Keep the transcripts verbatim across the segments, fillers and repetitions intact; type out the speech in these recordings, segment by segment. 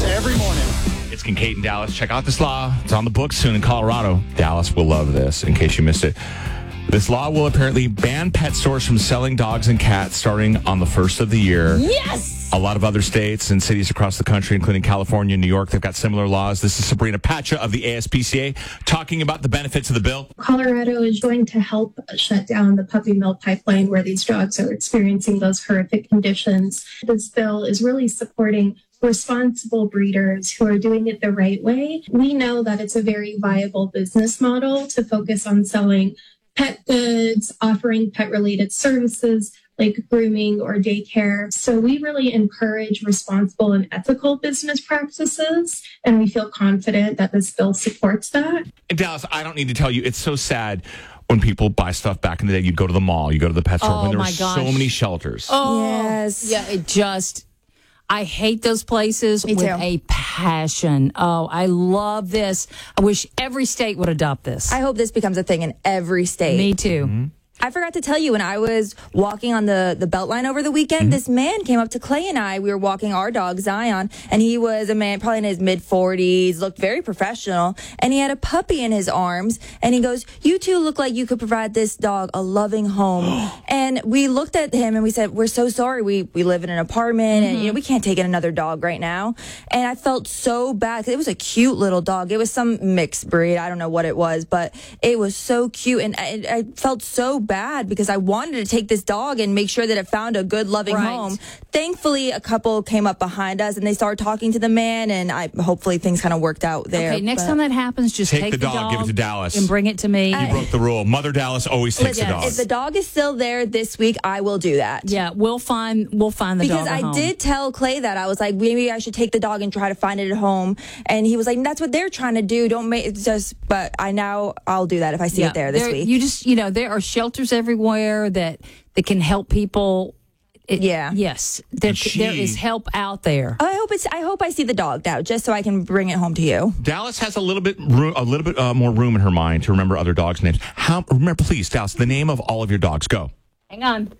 Dallas every morning. It's Kincaid in Dallas. Check out this law. It's on the books soon in Colorado. Dallas will love this, in case you missed it. This law will apparently ban pet stores from selling dogs and cats starting on the first of the year. Yes! A lot of other states and cities across the country, including California and New York, they've got similar laws. This is Sabrina Pacha of the A S P C A talking about the benefits of the bill. Colorado is going to help shut down the puppy mill pipeline where these dogs are experiencing those horrific conditions. This bill is really supporting responsible breeders who are doing it the right way. We know that it's a very viable business model to focus on selling pet goods, offering pet-related services like grooming or daycare. So we really encourage responsible and ethical business practices, and we feel confident that this bill supports that. In Dallas, I don't need to tell you, it's so sad when people buy stuff back in the day. You'd go to the mall, you go to the pet store, Oh, when there were my gosh. so many shelters. Oh, Yes. yeah, it just... I hate those places Me with too. a passion. Oh, I love this. I wish every state would adopt this. I hope this becomes a thing in every state. Me too. Mm-hmm. I forgot to tell you, when I was walking on the, the Beltline over the weekend, Mm-hmm. this man came up to Clay and I. We were walking our dog, Zion, and he was a man probably in his mid-forties, looked very professional, and he had a puppy in his arms, and he goes, "You two look like you could provide this dog a loving home." And we looked at him and we said, "We're so sorry. We we live in an apartment, and you know we can't take in another dog right now." And I felt so bad, 'cause it was a cute little dog. It was some mixed breed. I don't know what it was, but it was so cute, and I, I felt so bad. bad because I wanted to take this dog and make sure that it found a good, loving Right. home. Thankfully, a couple came up behind us and they started talking to the man, and I hopefully things kind of worked out there. Okay, next but- time that happens, just Take take, the dog, give it to Dallas. and bring it to me. You broke the rule. Mother Dallas always takes Listen, the dog. if the dog is still there this week, I will do that. Yeah, we'll find we'll find the Because dog. a I home. did tell Clay that I was like, maybe I should take the dog and try to find it at home, and he was like, "That's what they're trying to do. Don't make it just." But I now I'll do that if I see Yeah, it there this there- week. You just you know there are shelters everywhere that that can help people. It- Yeah. Yes, there, And she- there is help out there. I hope it's. I hope I see the dog now, just so I can bring it home to you. Dallas has a little bit, room, a little bit uh, more room in her mind to remember other dogs' names. How? Remember, please, Dallas, the name of all of your dogs. Go. Hang on.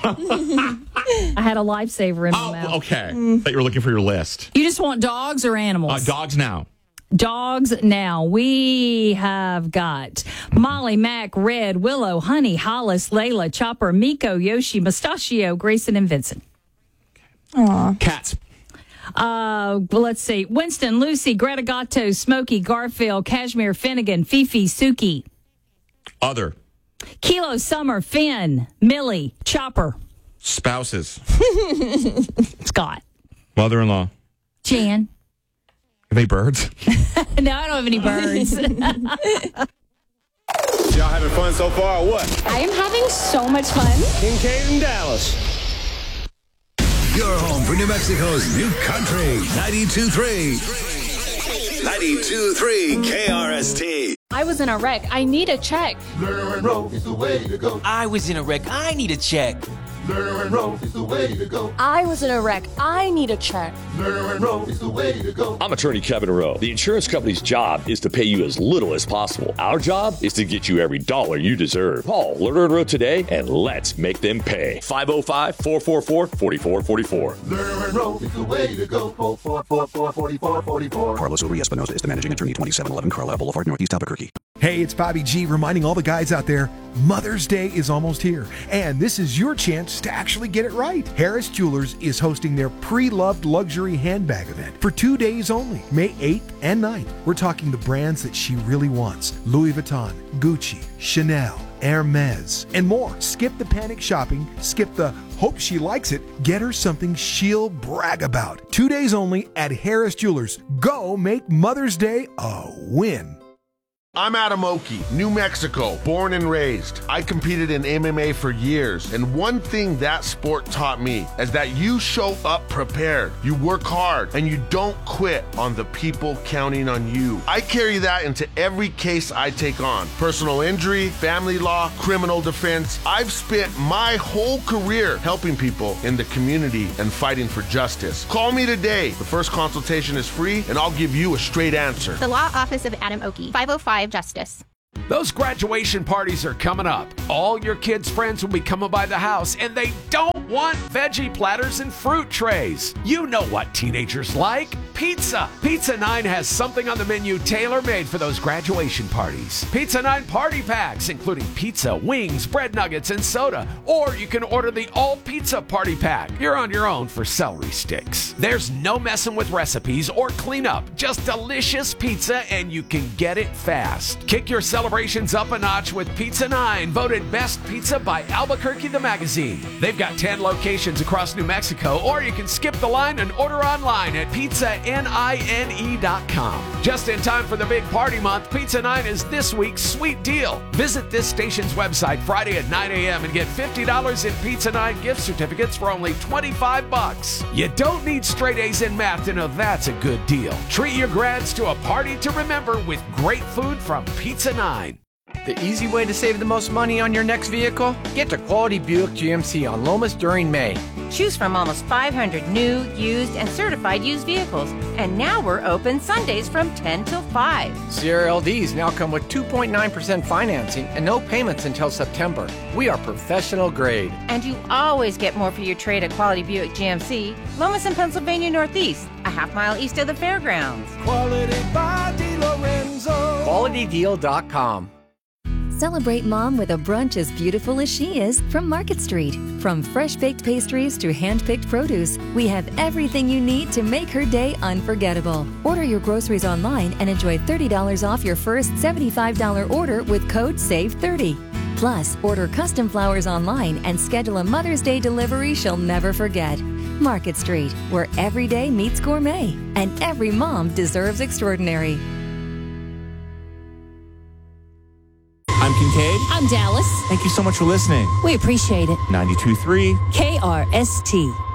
I had a lifesaver in my Oh, mouth. okay. Thought you were looking for your list. You just want dogs or animals? Uh, dogs now. Dogs now. We have got Molly, Mac, Red, Willow, Honey, Hollis, Layla, Chopper, Miko, Yoshi, Mustachio, Grayson, and Vincent. Cats. Uh, well, let's see. Winston, Lucy, Greta Gatto, Smokey, Garfield, Cashmere, Finnegan, Fifi, Suki, Other. Kilo, Summer, Finn, Millie, Chopper, Spouses. Scott, Mother-in-law. Jan. Are they birds? No, I don't have any birds. Y'all having fun so far or what? I am having so much fun. Kincaid in Dallas. Your home for New Mexico's new country. ninety-two point three. ninety-two point three K R S T. I was in a wreck. I need a check. Lerner and Rowe is the way to go. I was in a wreck. I need a check. Lerner and Rowe is the way to go. I was in a wreck. I need a check. Lerner and Rowe is the way to go. I'm attorney Kevin Rowe. The insurance company's job is to pay you as little as possible. Our job is to get you every dollar you deserve. Call Lerner and Rowe today and let's make them pay. five oh five, four four four, four four four four. Lerner and Rowe is the way to go. four four four, four four four four. Carlos Uri Espinosa is the managing attorney, twenty-seven eleven Carlisle Boulevard, Northeast Albuquerque. Hey, it's Bobby G reminding all the guys out there, Mother's Day is almost here, and this is your chance to actually get it right. Harris Jewelers is hosting their pre-loved luxury handbag event for two days only, May eighth and ninth. We're talking the brands that she really wants: Louis Vuitton, Gucci, Chanel, Hermes, and more. Skip the panic shopping, skip the hope she likes it, get her something she'll brag about. Two days only at Harris Jewelers. Go make Mother's Day a win. I'm Adam Oki, New Mexico, born and raised. I competed in M M A for years, and one thing that sport taught me is that you show up prepared, you work hard, and you don't quit on the people counting on you. I carry that into every case I take on. Personal injury, family law, criminal defense. I've spent my whole career helping people in the community and fighting for justice. Call me today. The first consultation is free, and I'll give you a straight answer. The Law Office of Adam Oki, five oh five Justice. Those graduation parties are coming up. All your kids' friends will be coming by the house, and they don't want veggie platters and fruit trays. You know what teenagers like. Pizza. Pizza nine has something on the menu tailor-made for those graduation parties. Pizza nine party packs, including pizza, wings, bread nuggets, and soda. Or you can order the all-pizza party pack. You're on your own for celery sticks. There's no messing with recipes or cleanup. Just delicious pizza, and you can get it fast. Kick your celebrations up a notch with Pizza nine, voted best pizza by Albuquerque the Magazine. They've got ten locations across New Mexico, or you can skip the line and order online at pizza nine dot com. Just in time for the big party month, Pizza nine is this week's sweet deal. Visit this station's website Friday at nine a.m. and get fifty dollars in Pizza nine gift certificates for only twenty-five bucks. You don't need straight A's in math to know that's a good deal. Treat your grads to a party to remember with great food from Pizza nine. The easy way to save the most money on your next vehicle? Get to Quality Buick G M C on Lomas during May. Choose from almost five hundred new, used, and certified used vehicles. And now we're open Sundays from ten till five. Sierra L Ds now come with two point nine percent financing and no payments until September. We are professional grade. And you always get more for your trade at Quality Buick G M C, Lomas and Pennsylvania Northeast, a half mile east of the fairgrounds. Quality by DeLorenzo. Quality Deal dot com. Celebrate Mom with a brunch as beautiful as she is from Market Street. From fresh-baked pastries to hand-picked produce, we have everything you need to make her day unforgettable. Order your groceries online and enjoy thirty dollars off your first seventy-five dollars order with code save thirty. Plus, order custom flowers online and schedule a Mother's Day delivery she'll never forget. Market Street, where every day meets gourmet and every mom deserves extraordinary. I'm Kincaid. I'm Dallas. Thank you so much for listening. We appreciate it. ninety-two point three K R S T.